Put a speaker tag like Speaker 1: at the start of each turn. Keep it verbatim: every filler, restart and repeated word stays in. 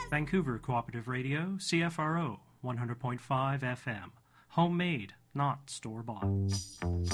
Speaker 1: Vancouver Cooperative Radio, C F R O, one hundred point five F M. Homemade, not store-bought.